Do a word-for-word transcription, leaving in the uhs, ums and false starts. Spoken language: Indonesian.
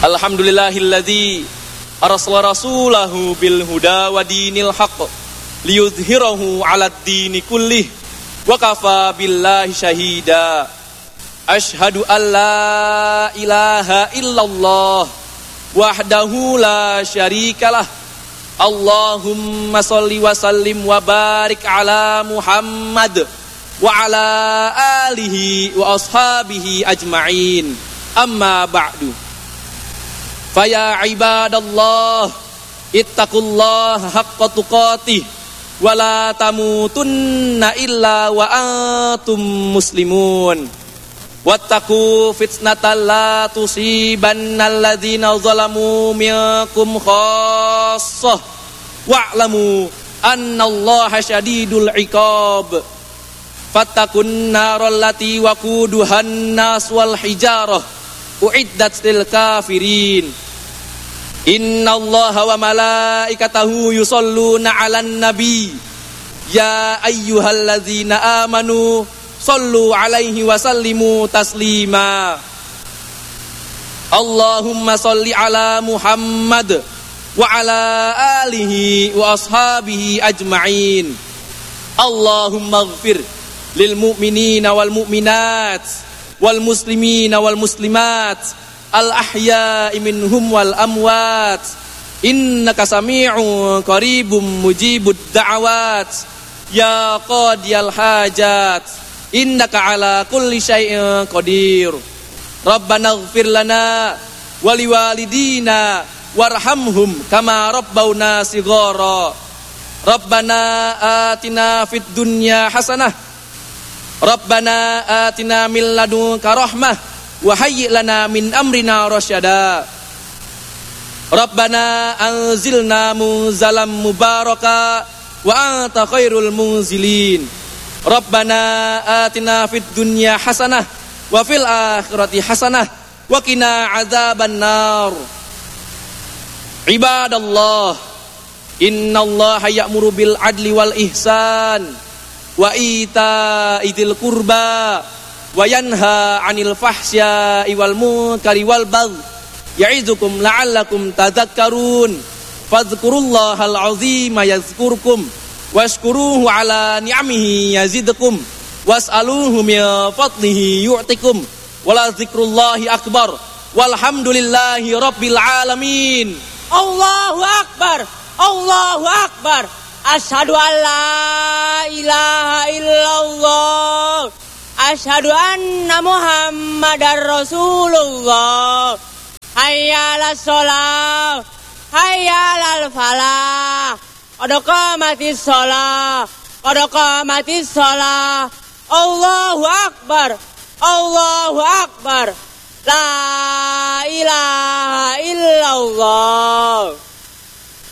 Alhamdulillahilladzi arsala rasulahu bil huda wa dinil haqq liyudhhirahu 'alad dini kullih wa kafa billahi syahida. Asyhadu an la ilaha illallah wahdahu la syarikalah. Allahumma sholli wa sallim wa barik ala Muhammad wa ala alihi wa ashabihi ajma'in. Amma ba'du. Faya ibadallah ittaqullaha haqqa tuqatih wa la tamutunna illa wa antum muslimun. Wattaqu fitnatan la tusibanna alladzina zalamu minkum khassah wa'lamu annallaha syadidul iqab. Fattaqun naral lati waquduhan nas wal hijarah uiddat lil kafirin. Innallaha wa malaikatahu yusholluna 'alan nabi ya ayyuhalladzina amanu shollu 'alaihi wa sallimu taslima. Allahumma sholli 'ala Muhammad wa 'ala alihi wa ashabihi ajma'in. Allahumma ighfir lil mu'minina wal mu'minat wal muslimina wal muslimat al ahya'i minhum wal amwat innaka sami'un qaribum mujibud da'awat ya qadiyal hajat innaka ala kulli syai'in qadir. Rabbana ighfir lana wa liwalidina warhamhum kama rabbawna shighara. Rabbana atina fid dunya hasanah Rabbana atina min ladunka rahmah wa hayyi' lana min amrina rasyada. Rabbana anzilna munzalam mubaraka wa anta khairul munzilin. Rabbana atina fid dunya hasanah wa fil akhirati hasanah wa qina adzaban nar. Ibadallah, innallaha ya'muru bil adli wal ihsan wa ita'i dzil qurba wa yanha 'anil fahsya'i wal munkari wal baghi ya'izukum la'allakum tadhakkarun. Fadhkurullahal 'azima yadhkurkum washkuruhu 'ala ni'amihi yazidkum was'aluhu min fadlihi yu'tikum wala dzikrullahi akbar walhamdulillahi rabbil alamin. Allahu akbar, Allahu akbar. Asyhadu an la ilaha illallah. Asyhadu anna Muhammadar Rasulullah. Hayya 'alas shalah, hayya 'alal falah. Qad qamatis shalah, qad qamatis shalah. Allahu akbar, Allahu akbar. La ilaha illallah.